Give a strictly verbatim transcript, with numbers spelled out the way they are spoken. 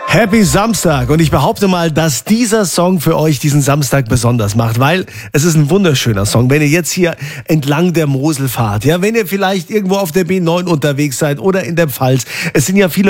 Happy Samstag und ich behaupte mal, dass dieser Song für euch diesen Samstag besonders macht, weil es ist ein wunderschöner Song. Wenn ihr jetzt hier entlang der Mosel fahrt, ja, wenn ihr vielleicht irgendwo auf der B neun unterwegs seid oder in der Pfalz, es sind ja viele